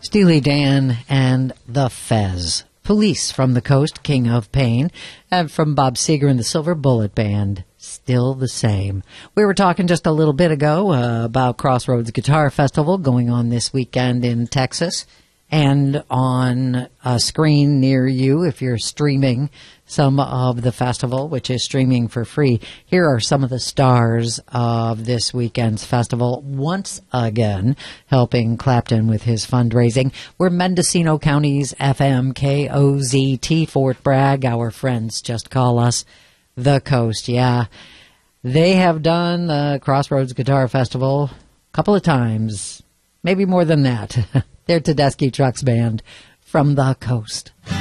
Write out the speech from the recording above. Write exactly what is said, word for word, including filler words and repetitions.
Steely Dan and the Fez. Police from the Coast, King of Pain. And from Bob Seger and the Silver Bullet Band, Still the Same. We were talking just a little bit ago uh, about Crossroads Guitar Festival going on this weekend in Texas. And on a screen near you, if you're streaming some of the festival, which is streaming for free, here are some of the stars of this weekend's festival. Once again, helping Clapton with his fundraising, we're Mendocino County's F M K O Z T, Fort Bragg. Our friends just call us the Coast. Yeah, they have done the Crossroads Guitar Festival a couple of times, maybe more than that. They're Tedeschi Trucks Band from the Coast.